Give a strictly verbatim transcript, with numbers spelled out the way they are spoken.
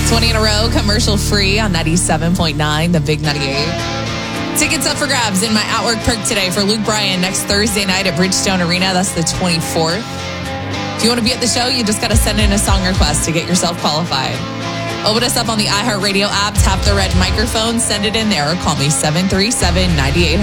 twenty in a row, commercial free on ninety-seven point nine, the Big ninety-eight. Tickets up for grabs in my Outwork perk today for Luke Bryan next Thursday night at Bridgestone Arena. That's the twenty-fourth. If you want to be at the show, you just got to send in a song request to get yourself qualified. Open us up on the iHeartRadio app, tap the red microphone, send it in there, or call me seven three seven, nine eight